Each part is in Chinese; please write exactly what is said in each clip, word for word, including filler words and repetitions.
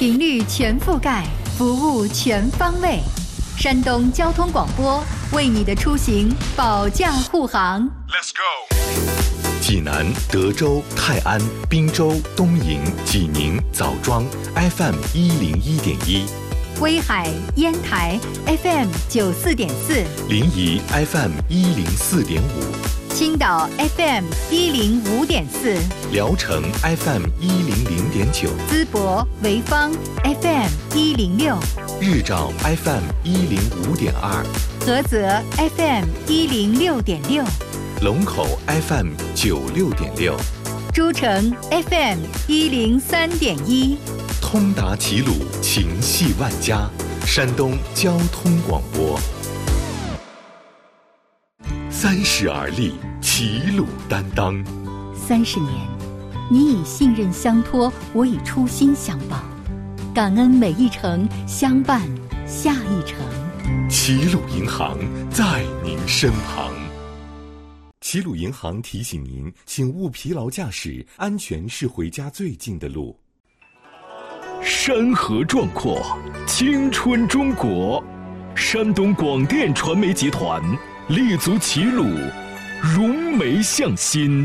频率全覆盖，服务全方位。山东交通广播为你的出行保驾护航。 Let's go！ 济南、德州、泰安、滨州、东营、济宁、枣庄 F M 一零一点一， 威海、烟台 F M 九四点四， 临沂 F M 一零四点五， 青岛 F M 一零五点四， 聊城 F M 一零零点九， 淄博、潍坊 F M 一零六， 日照 F M 一零五点二， 菏泽 F M 一零六点六， 龙口 F M 九六点六， 诸城 F M 一零三点一， 通达齐鲁，情系万家，山东交通广播。三十而立，齐鲁担当。 三十年，你以信任相托，我以初心相报，感恩每一程，相伴下一程。 齐鲁银行在您身旁。齐鲁银行提醒您，请勿疲劳驾驶，安全是回家最近的路。 山河壮阔，青春中国，山东广电传媒集团立足齐鲁，融媒向心，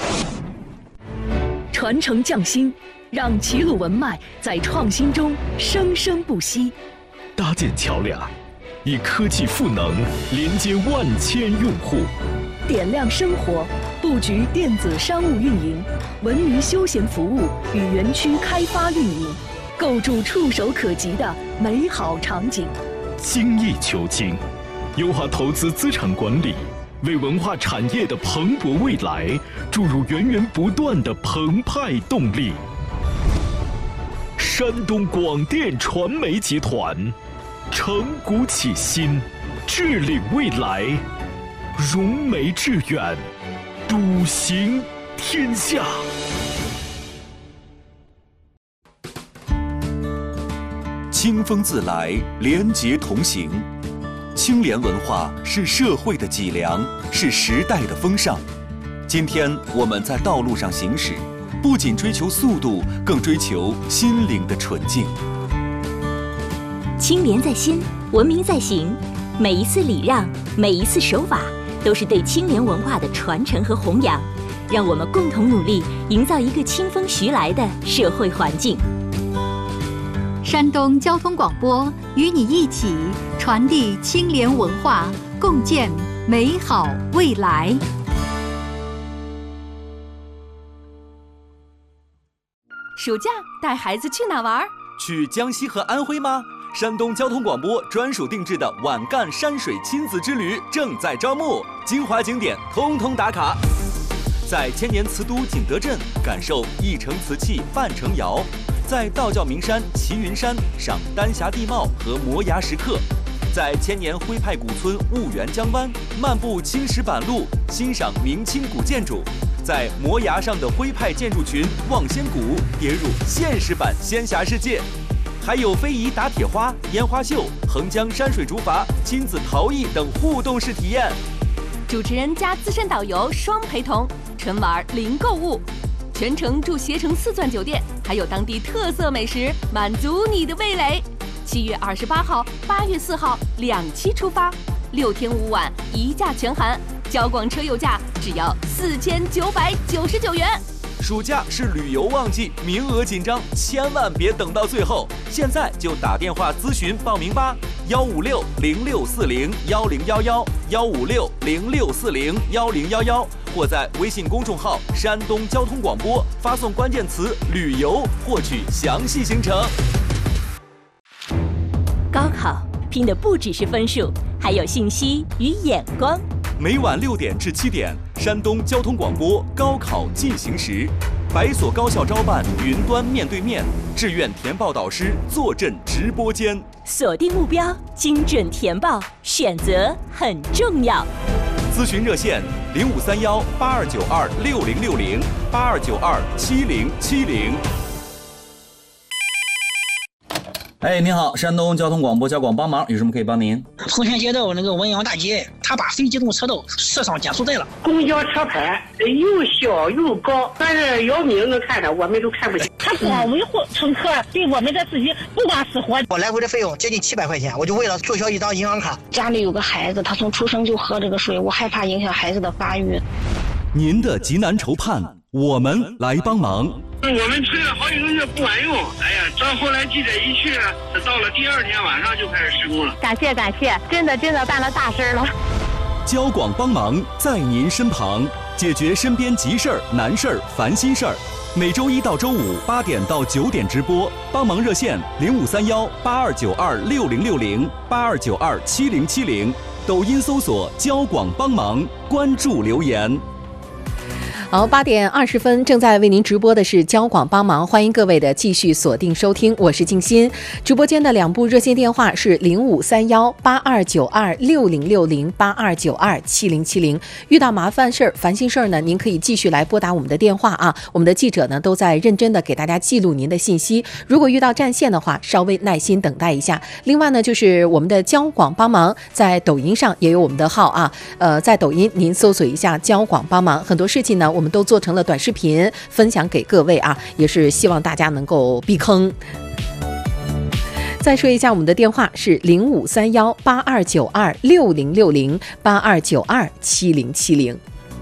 传承匠心，让齐鲁文脉在创新中生生不息。 搭建桥梁，以科技赋能连接万千用户。 点亮生活，布局电子商务运营、文娱休闲服务与园区开发运营，构筑触手可及的美好场景。 精益求精，优化投资资产管理，为文化产业的蓬勃未来注入源源不断的澎湃动力。山东广电传媒集团，承古启新，致领未来，融媒致远，笃行天下。 清风自来，廉洁同行。清廉文化是社会的脊梁，是时代的风尚。今天我们在道路上行驶，不仅追求速度，更追求心灵的纯净。 清廉在心，文明在行。每一次礼让，每一次守法，都是对清廉文化的传承和弘扬。让我们共同努力，营造一个清风徐来的社会环境。 山东交通广播与你一起传递清廉文化，共建美好未来。 暑假带孩子去哪玩？ 去江西和安徽吗？山东交通广播专属定制的皖赣山水亲子之旅正在招募，精华景点通通打卡。在千年瓷都景德镇感受一城瓷器半城窑，在道教名山齐云山赏丹霞地貌和摩崖石刻，在千年徽派古村婺源江湾漫步青石板路，欣赏明清古建筑，在摩崖上的徽派建筑群望仙谷跌入现实版仙侠世界，还有非遗打铁花、烟花秀、横江山水竹筏、亲子陶艺等互动式体验。 主持人加资深导游双陪同，纯玩零购物，全程住携程四钻酒店，还有当地特色美食，满足你的味蕾。七月二十八号、八月四号两期出发，六天五晚一价全含，交广车友价只要四千九百九十九元。 暑假是旅游旺季，名额紧张，千万别等到最后，现在就打电话咨询报名吧，幺五六零六四零幺零幺幺，幺五六零六四零幺零幺幺，或在微信公众号山东交通广播发送关键词旅游，获取详细行程。 高考拼的不只是分数，还有信息与眼光。 每晚六点至七点，山东交通广播高考进行时，百所高校招办云端面对面，志愿填报导师坐镇直播间。 锁定目标，精准填报，选择很重要。 咨询热线零五三幺八二九二六零六零八二九二七零七零。 哎，您好，山东交通广播交广帮忙，有什么可以帮您？ 奉贤街道那个文阳大街，他把非机动车道设上减速带了。 公交车牌又小又高，但是姚明能看着，我们都看不见。 他光维护乘客，对我们的自己不管死活。 我来回的费用接近七百块钱，我就为了注销一张银行卡。 家里有个孩子，他从出生就喝这个水，我害怕影响孩子的发育。 您的急难愁盼，我们来帮忙。 我们催了好几个月不管用，哎呀，到后来记者一去，到了第二天晚上就开始施工了。 感谢感谢，真的真的办了大事了。 交广帮忙在您身旁，解决身边急事儿、难事儿、烦心事儿。每周一到周五八点到九点直播，帮忙热线零五三幺八二九二六零六零八二九二七零七零，抖音搜索交广帮忙，关注留言。 好，八点二十分，正在为您直播的是交广帮忙，欢迎各位的继续锁定收听，我是静欣。直播间的两部热线电话是零五三幺八二九二六零六零八二九二七零七零。遇到麻烦事儿、烦心事儿呢，您可以继续来拨打我们的电话啊，我们的记者呢都在认真的给大家记录您的信息。如果遇到占线的话，稍微耐心等待一下。另外呢，就是我们的交广帮忙在抖音上也有我们的号啊，呃，在抖音您搜索一下交广帮忙，很多事情呢我们都做成了短视频分享给各位啊，也是希望大家能够避坑。再说一下我们的电话是零五三幺八二九二六零六零八二九二七零七零。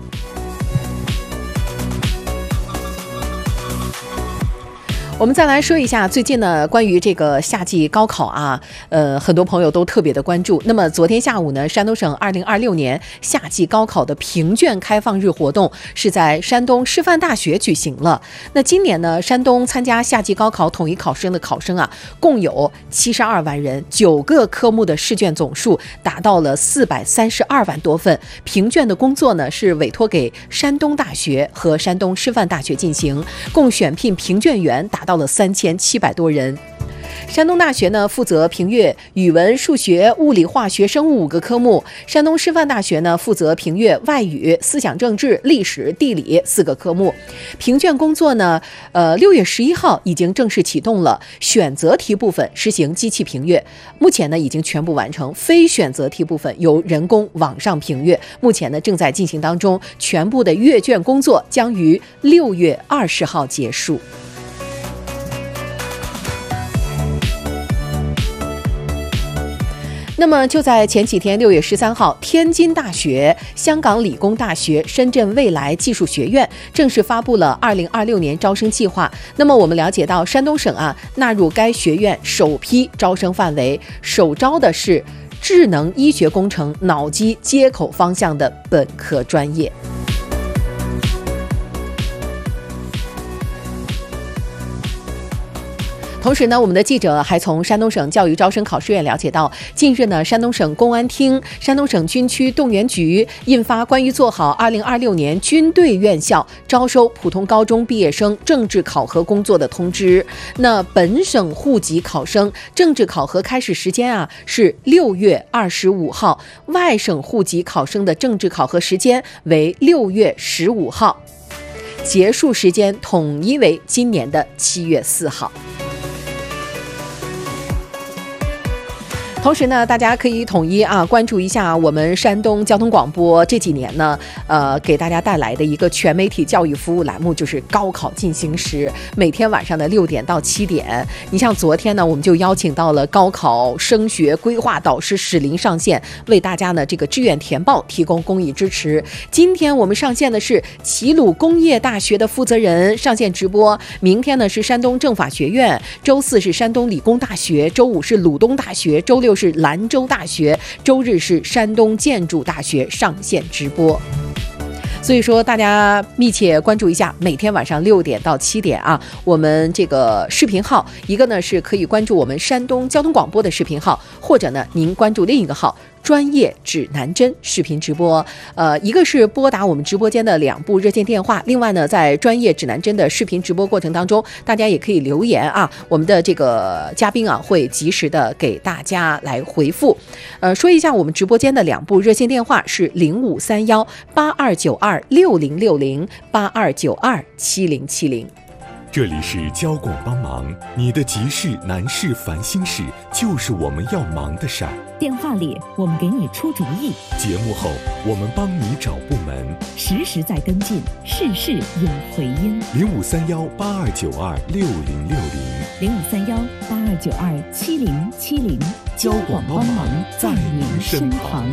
我们再来说一下最近呢关于这个夏季高考啊，呃，很多朋友都特别的关注。那么昨天下午呢，山东省二零二六年夏季高考的评卷开放日活动是在山东师范大学举行了。那今年呢，山东参加夏季高考统一考生的考生啊，共有七十二万人，九个科目的试卷总数达到了四百三十二万多份。评卷的工作呢是委托给山东大学和山东师范大学进行，共选聘评卷员达到到了三千七百多人。山东大学呢负责评阅语文、数学、物理、化学、生物五个科目，山东师范大学呢负责评阅外语、思想政治、历史、地理四个科目。评卷工作呢，呃，六月十一号已经正式启动了。选择题部分实行机器评阅，目前呢已经全部完成；非选择题部分由人工网上评阅，目前呢正在进行当中。全部的阅卷工作将于六月二十号结束。那么就在前几天，六月十三号，天津大学、香港理工大学、深圳未来技术学院正式发布了二零二六年招生计划。那么我们了解到，山东省啊纳入该学院首批招生范围，首招的是智能医学工程脑机接口方向的本科专业。同时呢，我们的记者还从山东省教育招生考试院了解到，近日呢，山东省公安厅、山东省军区动员局印发关于做好二零二六年军队院校招收普通高中毕业生政治考核工作的通知。那本省户籍考生政治考核开始时间啊是六月二十五号，外省户籍考生的政治考核时间为六月十五号，结束时间统一为今年的七月四号。同时呢，大家可以统一啊关注一下我们山东交通广播这几年呢，呃，给大家带来的一个全媒体教育服务栏目，就是高考进行时，每天晚上的六点到七点。你像昨天呢，我们就邀请到了高考升学规划导师史林上线，为大家呢这个志愿填报提供公益支持。今天我们上线的是齐鲁工业大学的负责人上线直播，明天呢是山东政法学院，周四是山东理工大学，周五是鲁东大学，周六是兰州大学，周日是山东建筑大学上线直播。所以说大家密切关注一下，每天晚上六点到七点啊，我们这个视频号，一个呢是可以关注我们山东交通广播的视频号，或者呢您关注另一个号专业指南针视频直播。呃，一个是拨打我们直播间的两部热线电话，另外呢在专业指南针的视频直播过程当中，大家也可以留言啊，我们的这个嘉宾啊会及时的给大家来回复。呃，说一下我们直播间的两部热线电话是零五三幺八二九二六零六零八二九二七零七零。 这里是交广帮忙，你的急事难事烦心事就是我们要忙的事儿。 电话里我们给你出主意， 节目后我们帮你找部门， 实时在跟进，事事有回音。 零五三幺八二九二六零六零， 零五三幺八二九二七零七零，交广帮忙在您身旁。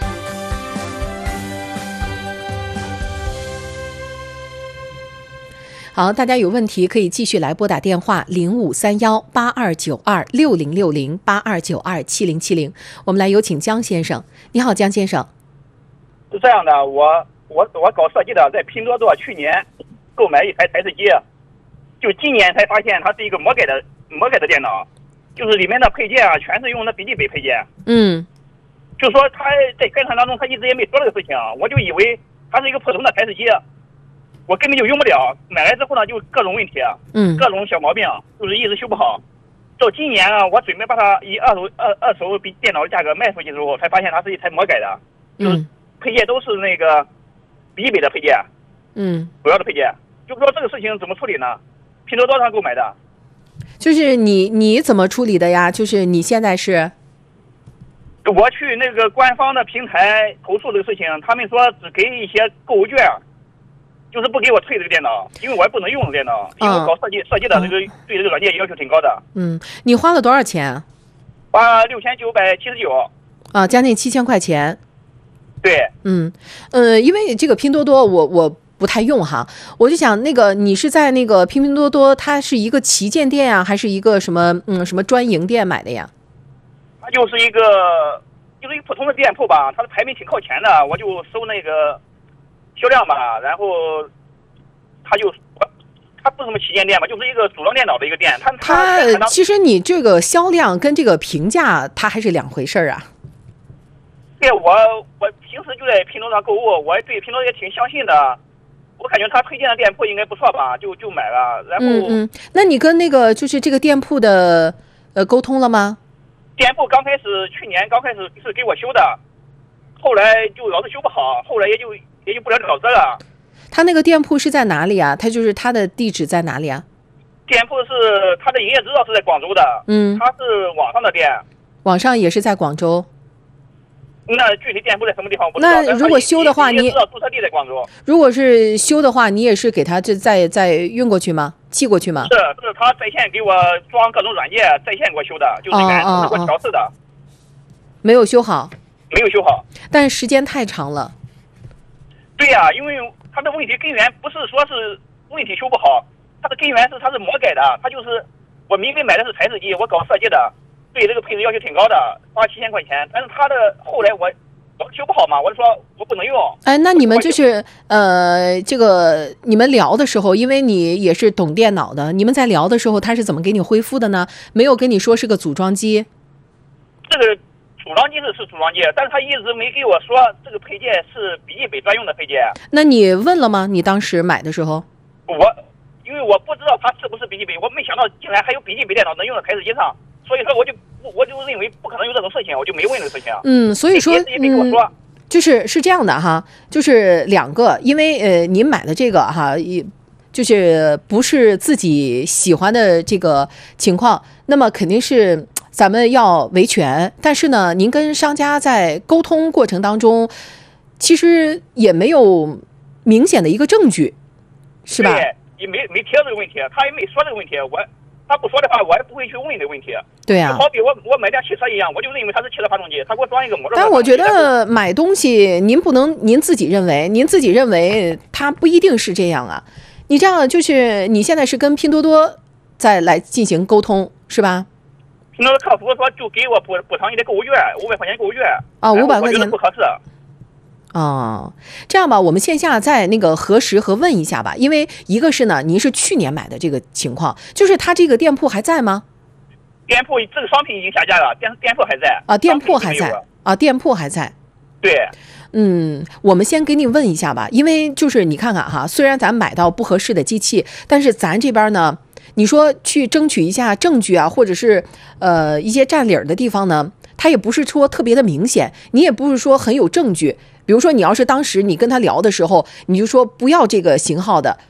好，大家有问题可以继续来拨打电话零五三幺八二九二六零六零八二九二七零七零。我们来有请江先生。你好，江先生。 是这样的，我我我搞设计的，在拼多多去年购买一台台式机，就今年才发现它是一个魔改的魔改的电脑，就是里面的配件啊，全是用的笔记本配件。 嗯， 就说他在宣传当中，他一直也没说这个事情，我就以为它是一个普通的台式机。我根本就用不了，买来之后呢，就各种问题， 嗯， 各种小毛病，就是一直修不好。到今年啊，我准备把它以二手二二手比电脑的价格卖出去之后，才发现它是一台魔改的，就是配件都是那个笔记本的配件， 嗯， 主要的配件。就说这个事情怎么处理呢？拼多多上购买的。 就是你你怎么处理的呀？就是你现在是？ 我去那个官方的平台投诉这个事情，他们说只给一些购物券。就是不给我退这个电脑，因为我也不能用这个电脑，因为我搞设计、嗯、设计的这个对这个软件要求挺高的。 嗯，你花了多少钱？ 花六千九百七十九。 啊，将近七千块钱。 对。 嗯，呃，因为这个拼多多我我不太用哈，我就想那个你是在那个拼拼多多，它是一个旗舰店啊，还是一个什么嗯什么专营店买的呀？ 它就是一个就是一个普通的店铺吧，它的排名挺靠前的，我就搜那个。销量吧，然后他就他不是什么旗舰店吧，就是一个组装电脑的一个店。他他其实你这个销量跟这个评价，它还是两回事啊。 对，我我平时就在拼多多上购物，我对拼多多也挺相信的。我感觉他推荐的店铺应该不错吧，就就买了。然后嗯嗯，那你跟那个就是这个店铺的呃沟通了吗？ 店铺刚开始去年刚开始是给我修的，后来就老是修不好，后来也就。也就不了了之了。 他那个店铺是在哪里啊？他就是他的地址在哪里啊？ 店铺是他的营业执照是在广州的， 嗯， 他是网上的店， 网上也是在广州。 那具体店铺在什么地方不知道。 那如果修的话，你注册地在广州。 如果是修的话，你也是给他这再再运过去吗？寄过去吗？ 是是，他在线给我装各种软件，在线给我修的，就是按是给我调试的。 没有修好。 没有修好， 但时间太长了。 对呀、啊，因为它的问题根源不是说是问题修不好，它的根源是它是魔改的，它就是我明明买的是台式机，我搞设计的，对这个配置要求挺高的，花七千块钱，但是它的后来我我修不好嘛，我就说我不能用。 哎，那你们就是呃，这个你们聊的时候，因为你也是懂电脑的，你们在聊的时候，他是怎么给你恢复的呢？没有跟你说是个组装机？ 这个。组装机是是组装机，但是他一直没给我说这个配件是笔记本专用的配件。 那你问了吗？你当时买的时候？ 我因为我不知道它是不是笔记本，我没想到竟然还有笔记本电脑能用在台式机上，所以说我就我就认为不可能有这种事情，我就没问这个事情。 嗯，所以说也没跟我说。嗯， 就是是这样的哈，就是两个，因为呃，您买的这个哈，也就是不是自己喜欢的这个情况，那么肯定是。咱们要维权，但是呢，您跟商家在沟通过程当中，其实也没有明显的一个证据，是吧？ 对，也没没提到这个问题，他也没说这个问题，我他不说的话，我也不会去问这个问题。 对啊， 就好比我我买辆汽车一样，我就认为它是汽车发动机，他给我装一个摩托。 但我觉得买东西，您不能您自己认为，您自己认为它不一定是这样啊。你这样就是你现在是跟拼多多再来进行沟通，是吧？ 拼多多客服说就给我补补偿一点购物券，五百块钱购物券啊，五百块钱不合适。 哦，这样吧，我们线下再那个核实和问一下吧，因为一个是呢，您是去年买的这个情况，就是他这个店铺还在吗？ 店铺这个商品已经下架了，店店铺还在啊，店铺还在啊，店铺还在。 对， 嗯，我们先给你问一下吧，因为就是你看看哈，虽然咱买到不合适的机器，但是咱这边呢。你说去争取一下证据啊，或者是呃一些占理儿的地方呢，它也不是说特别的明显，你也不是说很有证据。比如说你要是当时你跟他聊的时候，你就说不要这个型号的，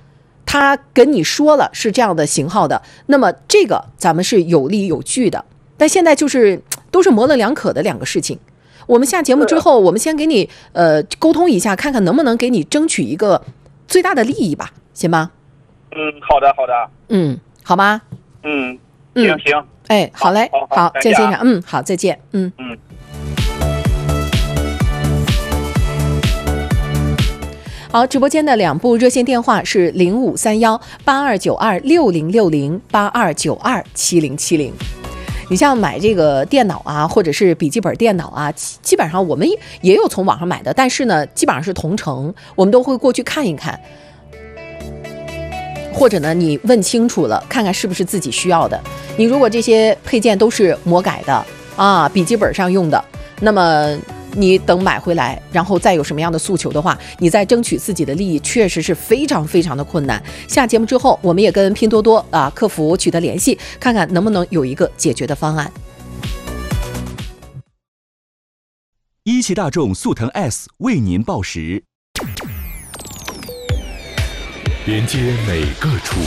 他跟你说了是这样的型号的，那么这个咱们是有理有据的。但现在就是都是模棱两可的两个事情。我们下节目之后，我们先给你呃沟通一下，看看能不能给你争取一个最大的利益吧，行吗？ 嗯，好的，好的。 嗯，好吗？ 嗯，行行。 哎，好嘞， 好， 好，郑先生，嗯，好，再见，嗯嗯。 好，直播间的两部热线电话是零五三幺八二九二六零六零八二九二七零七零。你像买这个电脑啊，或者是笔记本电脑啊，基本上我们也有从网上买的，但是呢，基本上是同城，我们都会过去看一看，或者呢，你问清楚了，看看是不是自己需要的。你如果这些配件都是魔改的啊，笔记本上用的，那么你等买回来，然后再有什么样的诉求的话，你再争取自己的利益，确实是非常非常的困难。下节目之后，我们也跟拼多多啊客服取得联系，看看能不能有一个解决的方案。 一汽大众速腾 S 为您报时， 连接每个出